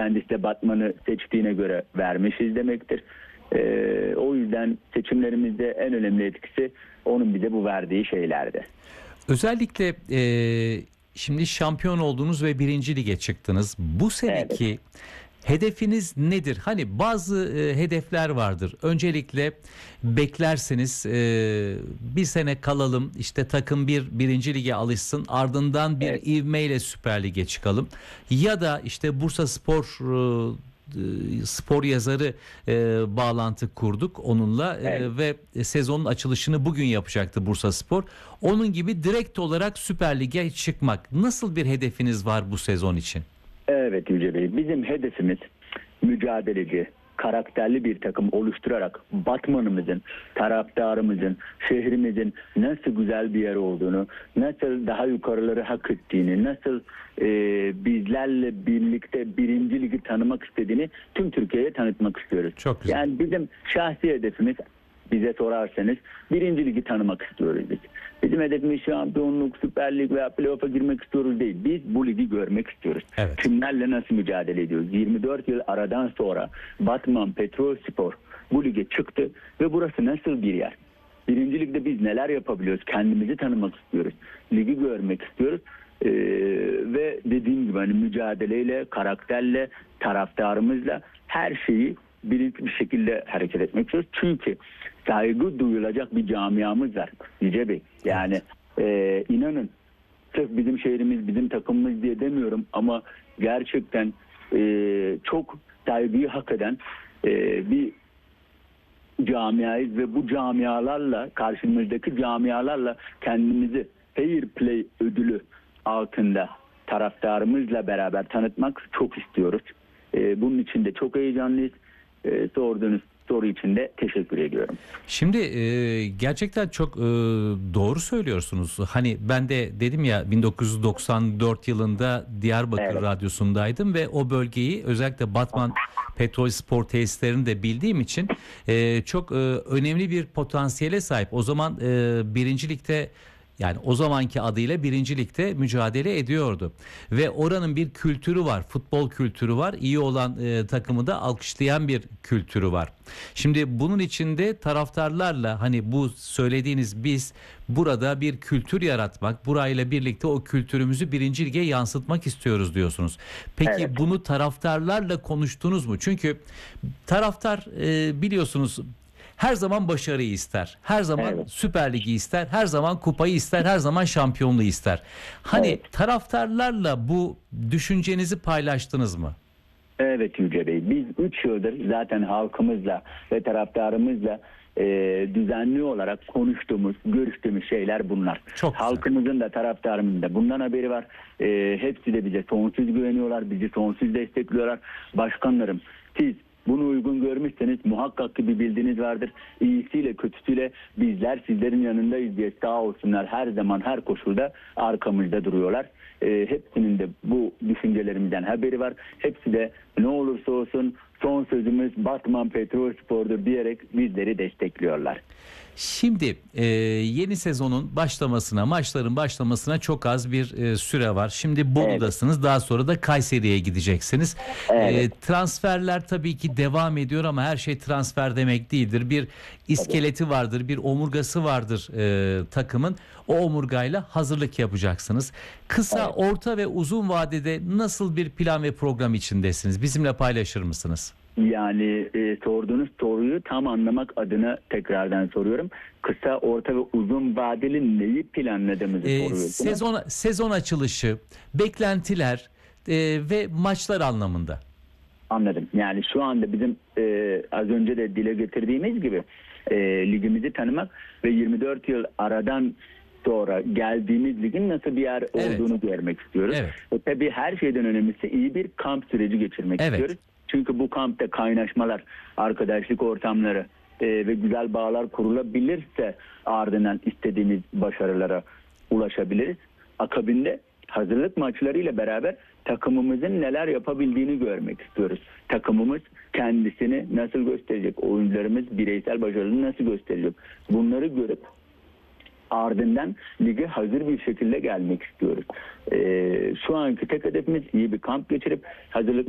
kendisi de Batman'ı seçtiğine göre vermişiz demektir. O yüzden seçimlerimizde en önemli etkisi onun bize bu verdiği şeylerdi. Özellikle şimdi şampiyon oldunuz ve 1. Lige çıktınız. Bu seneki Evet. hedefiniz nedir? Hani bazı hedefler vardır. Öncelikle beklersiniz, bir sene kalalım, işte takım 1. Lige alışsın, ardından bir Evet. ivmeyle Süper Lig'e çıkalım. Ya da işte Bursaspor spor yazarı bağlantı kurduk onunla Evet. ve sezonun açılışını bugün yapacaktı Bursaspor. Onun gibi direkt olarak Süper Lig'e çıkmak. Nasıl bir hedefiniz var bu sezon için? Evet Yüce Bey, bizim hedefimiz mücadeleci, karakterli bir takım oluşturarak Batman'ımızın, taraftarımızın, şehrimizin nasıl güzel bir yer olduğunu, nasıl daha yukarıları hak ettiğini, nasıl bizlerle birlikte 1. Ligi tanımak istediğini tüm Türkiye'ye tanıtmak istiyoruz. Çok güzel. Yani bizim şahsi hedefimiz, bize sorarsanız 1. Ligi tanımak istiyoruz biz. Bizim hedefimiz şampiyonluk, Süper Lig veya playoff'a girmek istiyoruz değil. Biz bu ligi görmek istiyoruz. Evet. Kimlerle nasıl mücadele ediyoruz? 24 yıl aradan sonra Batman Petrolspor bu lige çıktı ve burası nasıl bir yer? 1. Ligde biz neler yapabiliyoruz? Kendimizi tanımak istiyoruz. Ligi görmek istiyoruz. Ve dediğim gibi hani mücadeleyle, karakterle, taraftarımızla her şeyi bilinçli bir şekilde hareket etmek istiyoruz. Çünkü saygı duyulacak bir camiamız var Yüce Bey. Yani inanın sırf bizim şehrimiz, bizim takımımız diye demiyorum ama gerçekten çok saygıyı hak eden bir camiayız ve bu camialarla, karşımızdaki camialarla kendimizi Fair Play ödülü altında taraftarımızla beraber tanıtmak çok istiyoruz. Bunun için de çok heyecanlıyız. Sorduğunuz soru için de teşekkür ediyorum. Şimdi gerçekten çok doğru söylüyorsunuz. Hani ben de dedim ya 1994 yılında Diyarbakır Evet. Radyosu'ndaydım ve o bölgeyi özellikle Batman Petrol Spor tesislerini de bildiğim için çok önemli bir potansiyele sahip. O zaman 1. Lig'de, yani o zamanki adıyla 1. Lig'de mücadele ediyordu. Ve oranın bir kültürü var. Futbol kültürü var. İyi olan takımı da alkışlayan bir kültürü var. Şimdi bunun içinde taraftarlarla hani bu söylediğiniz biz burada bir kültür yaratmak, burayla birlikte o kültürümüzü 1. Lig'e yansıtmak istiyoruz diyorsunuz. Peki Evet. bunu taraftarlarla konuştunuz mu? Çünkü taraftar biliyorsunuz her zaman başarıyı ister. Her zaman Evet. Süper Lig'i ister. Her zaman kupayı ister. Her zaman şampiyonluğu ister. Hani Evet. taraftarlarla bu düşüncenizi paylaştınız mı? Evet Yüce Bey. Biz 3 yıldır zaten halkımızla ve taraftarımızla düzenli olarak konuştuğumuz, görüştüğümüz şeyler bunlar. Çok güzel. Halkımızın da taraftarımızın da bundan haberi var. Hepsi de bize sonsuz güveniyorlar, bizi sonsuz destekliyorlar. Başkanlarım, siz bunu uygun görmüşseniz muhakkak ki bir bildiğiniz vardır. İyisiyle kötüsüyle bizler sizlerin yanındayız diye sağ olsunlar, her zaman her koşulda arkamızda duruyorlar. Hepsinin de bu düşüncelerimizden haberi var. Hepsi de ne olursa olsun son sözümüz Batman Petrolspor'dur diyerek bizleri destekliyorlar. Şimdi yeni sezonun başlamasına, maçların başlamasına çok az bir süre var. Şimdi Bolu'dasınız, daha sonra da Kayseri'ye gideceksiniz. Evet. Transferler tabii ki devam ediyor ama her şey transfer demek değildir. Bir iskeleti vardır, bir omurgası vardır takımın. O omurgayla hazırlık yapacaksınız. Kısa, Evet. orta ve uzun vadede nasıl bir plan ve program içindesiniz? Bizimle paylaşır mısınız? Yani sorduğunuz soruyu tam anlamak adına tekrardan soruyorum. Kısa, orta ve uzun vadeli neyi planladığımızı soruyorsunuz. Sezon açılışı, beklentiler ve maçlar anlamında. Anladım. Yani şu anda bizim az önce de dile getirdiğimiz gibi ligimizi tanımak ve 24 yıl aradan sonra geldiğimiz ligin nasıl bir yer olduğunu görmek istiyoruz. Evet. Tabii her şeyden önemlisi iyi bir kamp süreci geçirmek Evet. istiyoruz. Çünkü bu kampta kaynaşmalar, arkadaşlık ortamları ve güzel bağlar kurulabilirse ardından istediğimiz başarılara ulaşabiliriz. Akabinde hazırlık maçlarıyla beraber takımımızın neler yapabildiğini görmek istiyoruz. Takımımız kendisini nasıl gösterecek? Oyuncularımız bireysel başarılarını nasıl gösterecek? Bunları görüp ardından lige hazır bir şekilde gelmek istiyoruz. Şu anki tek hedefimiz iyi bir kamp geçirip hazırlık